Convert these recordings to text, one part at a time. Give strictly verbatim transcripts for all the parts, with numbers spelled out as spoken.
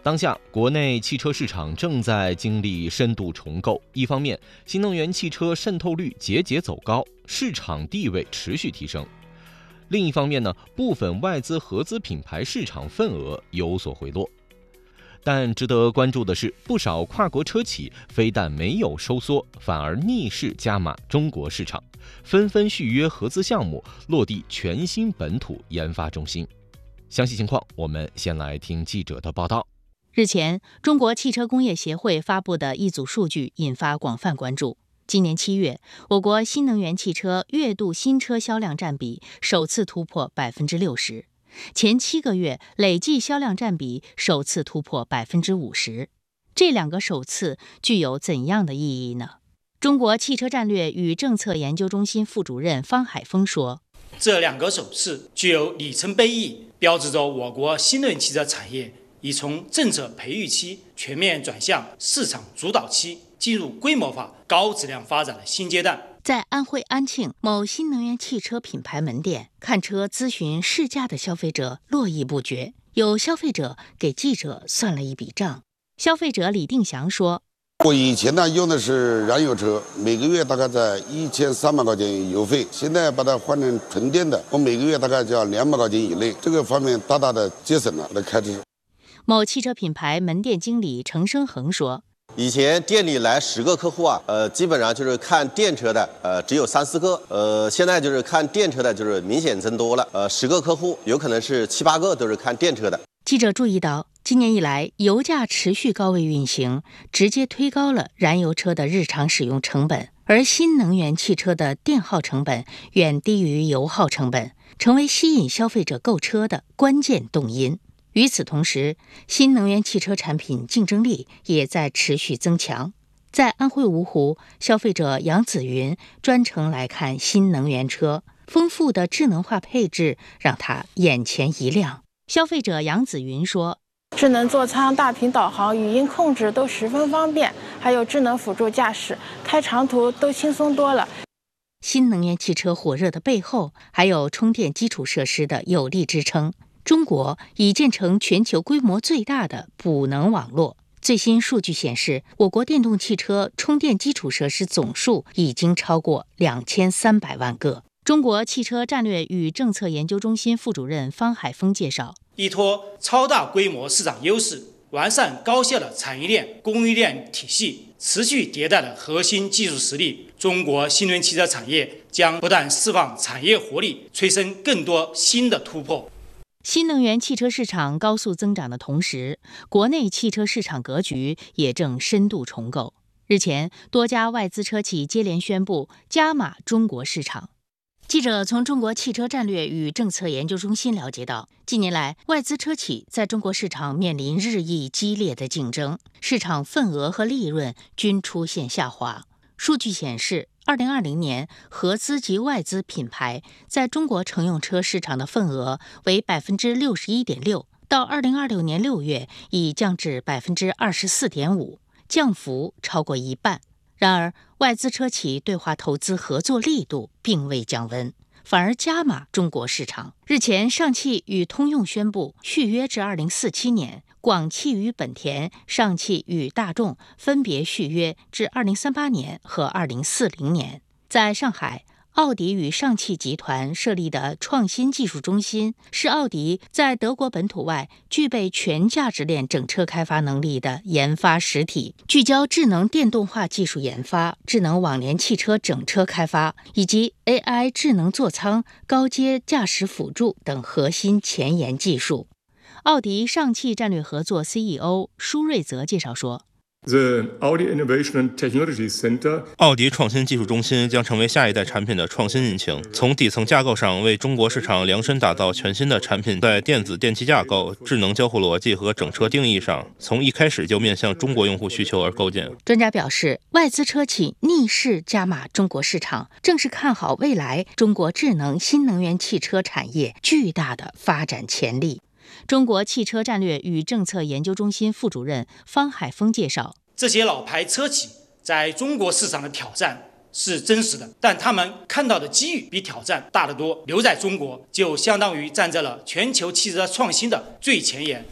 当下，国内汽车市场正在经历深度重构。一方面，新能源汽车渗透率节节走高，市场地位持续提升；另一方面呢，部分外资合资品牌市场份额有所回落。但值得关注的是，不少跨国车企非但没有收缩，反而逆势加码中国市场，纷纷续约合资项目，落地全新本土研发中心。详细情况，我们先来听记者的报道。 日前，中国汽车工业协会发布的一组数据引发广泛关注。今年七月，我国新能源汽车月度新车销量占比首次突破百分之六十。前七个月累计销量占比首次突破百分之五十，这两个首次具有怎样的意义呢？中国汽车战略与政策研究中心副主任方海峰说：“ 这两个首次具有里程碑意义，标志着我国新能源汽车产业已从政策培育期全面转向市场主导期，进入规模化、高质量发展的新阶段。” 在安徽安庆某新能源汽车品牌门店看车咨询试驾的消费者络绎不绝，有消费者给记者算了一笔账。消费者李定祥说：“ 我以前呢用的是燃油车，每个月大概在一千三百块钱油费，现在把它换成纯电的，我每个月大概就要两百块钱以内，这个方面大大的节省了我的开支。” 某汽车品牌门店经理程生恒说：“ 以前店里来十个客户啊，呃，基本上就是看电车的，呃，只有三四个，呃，现在就是看电车的，就是明显增多了，呃，十个客户有可能是七八个都是看电车的。” 记者注意到，今年以来，油价持续高位运行，直接推高了燃油车的日常使用成本，而新能源汽车的电耗成本远低于油耗成本，成为吸引消费者购车的关键动因。与此同时，新能源汽车产品竞争力也在持续增强。在安徽芜湖，消费者杨子云专程来看新能源车，丰富的智能化配置让他眼前一亮。消费者杨子云说：“ 智能座舱、大屏导航、语音控制都十分方便，还有智能辅助驾驶，开长途都轻松多了。” 新能源汽车火热的背后，还有充电基础设施的有力支撑。中国已建成全球规模最大的补能网络。最新数据显示，我国电动汽车充电基础设施总数已经超过两千三百万个。中国汽车战略与政策研究中心副主任方海峰介绍：“ 依托超大规模市场优势，完善高效的产业链、供应链体系，持续迭代的核心技术实力，中国新能源汽车产业将不断释放产业活力，催生更多新的突破。” 新能源汽车市场高速增长的同时，国内汽车市场格局也正深度重构。日前，多家外资车企接连宣布加码中国市场。记者从中国汽车战略与政策研究中心了解到，近年来外资车企在中国市场面临日益激烈的竞争，市场份额和利润均出现下滑。数据显示，二零二零年合资及外资品牌在中国乘用车市场的份额为百分之六十一点六，到二零二六年六月已降至百分之二十四点五，降幅超过一半。然而，外资车企对华投资合作力度并未降温，反而加码中国市场。日前，上汽与通用宣布续约至二零四七年。广汽与本田、上汽与大众分别续约至二零三八年和二零四零年。在上海，奥迪与上汽集团设立的创新技术中心是奥迪在德国本土外具备全价值链整车开发能力的研发实体，聚焦智能电动化技术研发、智能网联汽车整车开发以及 A I 智能座舱、高阶驾驶辅助等核心前沿技术。奥迪上汽战略合作 C E O 舒瑞泽介绍说， The Audi Innovation and Technology Center 奥迪创新技术中心将成为下一代产品的创新引擎，从底层架构上为中国市场量身打造全新的产品，在电子电气架构、智能交互逻辑和整车定义上，从一开始就面向中国用户需求而构建。 专家表示，外资车企逆势加码中国市场，正是看好未来中国智能新能源汽车产业巨大的发展潜力。中国汽车战略与政策研究中心副主任方海峰介绍， 这些老牌车企在中国市场的挑战是真实的，但他们看到的机遇比挑战大得多。留在中国，就相当于站在了全球汽车创新的最前沿。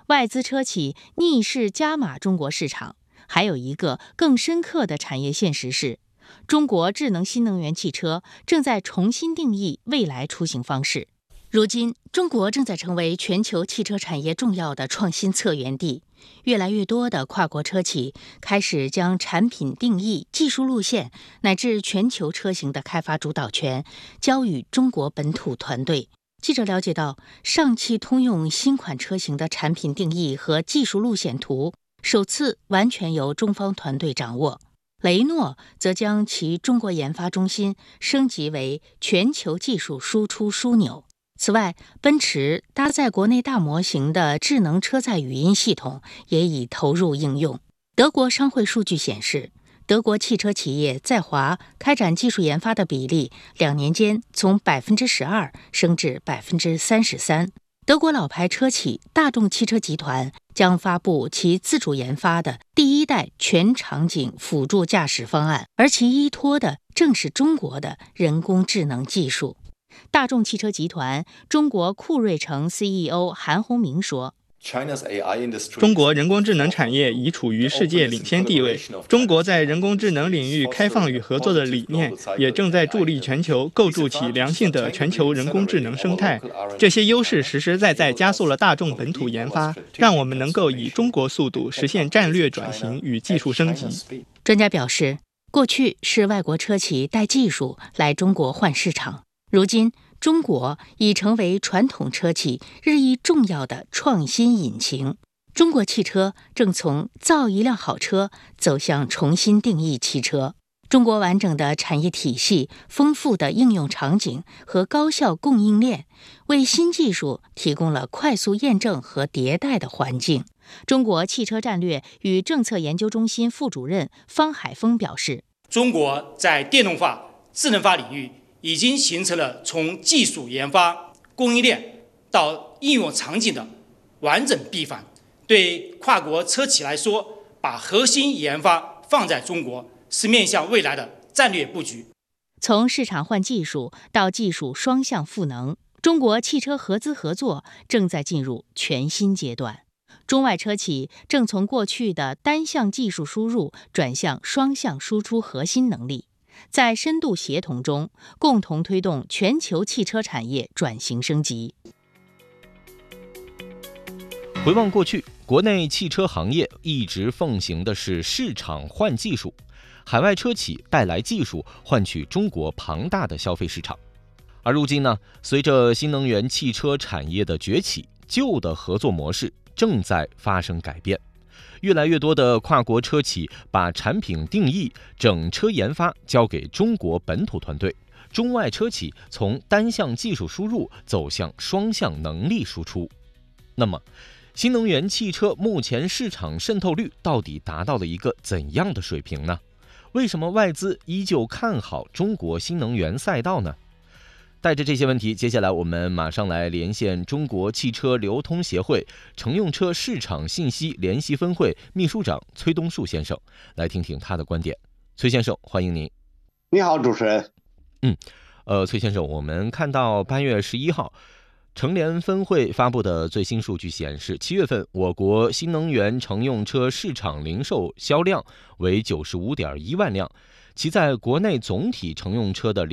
外资车企逆势加码中国市场，还有一个更深刻的产业现实是，中国智能新能源汽车正在重新定义未来出行方式。如今，中国正在成为全球汽车产业重要的创新策源地，越来越多的跨国车企开始将产品定义、技术路线乃至全球车型的开发主导权交予中国本土团队。记者了解到，上汽通用新款车型的产品定义和技术路线图首次完全由中方团队掌握，雷诺则将其中国研发中心升级为全球技术输出枢纽。此外，奔驰搭载国内大模型的智能车载语音系统也已投入应用。德国商会数据显示，德国汽车企业在华开展技术研发的比例两年间从百分之十二升至百分之三十三。德国老牌车企大众汽车集团将发布其自主研发的第一代全场景辅助驾驶方案，而其依托的正是中国的人工智能技术。大众汽车集团中国酷睿城 C E O 韩宏明说， 中国人工智能产业已处于世界领先地位，中国在人工智能领域开放与合作的理念也正在助力全球构筑起良性的全球人工智能生态。这些优势实实在在加速了大众本土研发，让我们能够以中国速度实现战略转型与技术升级。 专家表示，过去是外国车企带技术来中国换市场，如今中国已成为传统车企日益重要的创新引擎。中国汽车正从造一辆好车走向重新定义汽车。中国完整的产业体系、丰富的应用场景和高效供应链，为新技术提供了快速验证和迭代的环境。中国汽车战略与政策研究中心副主任方海峰表示， 中国在电动化、智能化领域已经形成了从技术研发、供应链到应用场景的完整闭环。对跨国车企来说，把核心研发放在中国，是面向未来的战略布局。 从市场换技术到技术双向赋能，中国汽车合资合作正在进入全新阶段。中外车企正从过去的单向技术输入转向双向输出核心能力，在深度协同中，共同推动全球汽车产业转型升级。 回望过去，国内汽车行业一直奉行的是市场换技术，海外车企带来技术换取中国庞大的消费市场。而如今呢，随着新能源汽车产业的崛起，旧的合作模式正在发生改变。越来越多的跨国车企把产品定义、整车研发交给中国本土团队，中外车企从单向技术输入走向双向能力输出。那么，新能源汽车目前市场渗透率到底达到了一个怎样的水平呢？为什么外资依旧看好中国新能源赛道呢？带着这些问题，接下来我们马上来连线中国汽车流通协会乘用车市场信息联席分会秘书长崔东树先生，来听听他的观点。崔先生，欢迎您。 你好，主持人。 嗯，呃，崔先生，我们看到八月十一号，乘联分会发布的最新数据显示，七月份我国新能源乘用车市场零售销量为九十五点一万辆，其在国内总体乘用车的